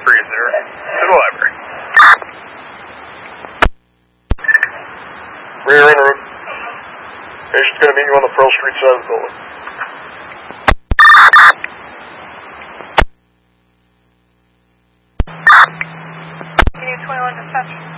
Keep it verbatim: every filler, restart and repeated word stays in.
Freezer to the library. Rear en route. Patient's going to meet you on the Pearl Street side of the building. twenty-one dispatch.